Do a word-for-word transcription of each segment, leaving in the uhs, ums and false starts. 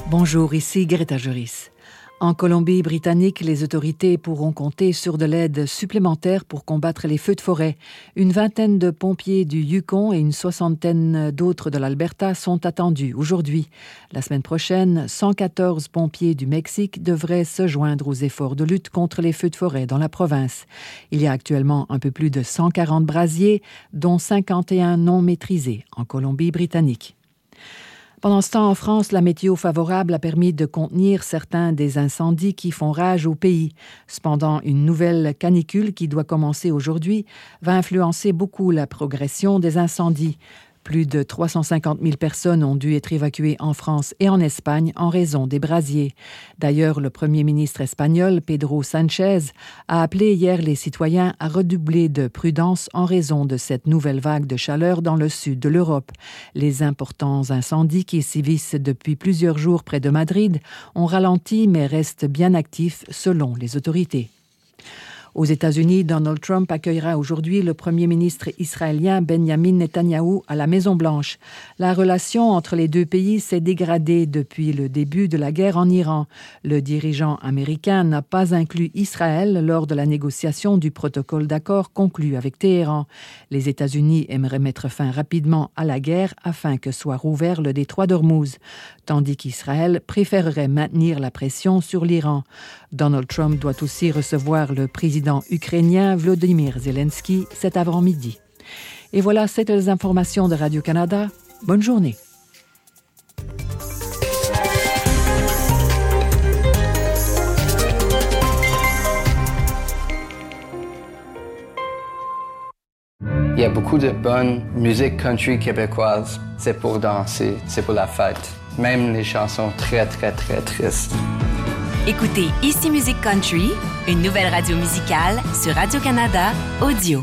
Bonjour, ici Greta Joris. En Colombie-Britannique, les autorités pourront compter sur de l'aide supplémentaire pour combattre les feux de forêt. Une vingtaine de pompiers du Yukon et une soixantaine d'autres de l'Alberta sont attendus aujourd'hui. La semaine prochaine, cent quatorze pompiers du Mexique devraient se joindre aux efforts de lutte contre les feux de forêt dans la province. Il y a actuellement un peu plus de cent quarante brasiers, dont cinquante et un non maîtrisés en Colombie-Britannique. Pendant ce temps, en France, la météo favorable a permis de contenir certains des incendies qui font rage au pays. Cependant, une nouvelle canicule qui doit commencer aujourd'hui va influencer beaucoup la progression des incendies. Plus de trois cent cinquante mille personnes ont dû être évacuées en France et en Espagne en raison des brasiers. D'ailleurs, le premier ministre espagnol, Pedro Sánchez, a appelé hier les citoyens à redoubler de prudence en raison de cette nouvelle vague de chaleur dans le sud de l'Europe. Les importants incendies qui sévissent depuis plusieurs jours près de Madrid ont ralenti mais restent bien actifs selon les autorités. Aux États-Unis, Donald Trump accueillera aujourd'hui le premier ministre israélien Benjamin Netanyahou à la Maison-Blanche. La relation entre les deux pays s'est dégradée depuis le début de la guerre en Iran. Le dirigeant américain n'a pas inclus Israël lors de la négociation du protocole d'accord conclu avec Téhéran. Les États-Unis aimeraient mettre fin rapidement à la guerre afin que soit rouvert le détroit d'Ormuz, tandis qu'Israël préférerait maintenir la pression sur l'Iran. Donald Trump doit aussi recevoir le président ukrainien Volodymyr Zelensky cet avant-midi. Et voilà, c'était les informations de Radio-Canada. Bonne journée. Il y a beaucoup de bonne musique country québécoise. C'est pour danser, c'est pour la fête. Même les chansons très, très, très tristes. Écoutez Ici Musique Country, une nouvelle radio musicale sur Radio-Canada Audio.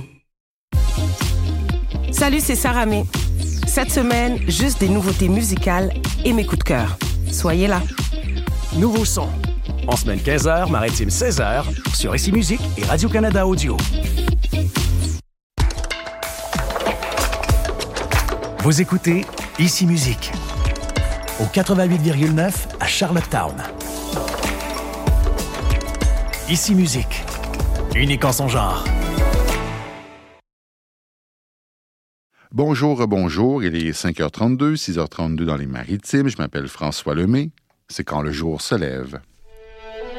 Salut, c'est Sarah May. Cette semaine, juste des nouveautés musicales et mes coups de cœur. Soyez là. Nouveau son. En semaine quinze heures, maritime seize heures, sur Ici Musique et Radio-Canada Audio. Vous écoutez Ici Musique au quatre-vingt-huit virgule neuf à Charlottetown. Ici Musique, unique en son genre. Bonjour, bonjour, il est cinq heures trente-deux, six heures trente-deux dans les Maritimes. Je m'appelle François Lemay. C'est quand le jour se lève.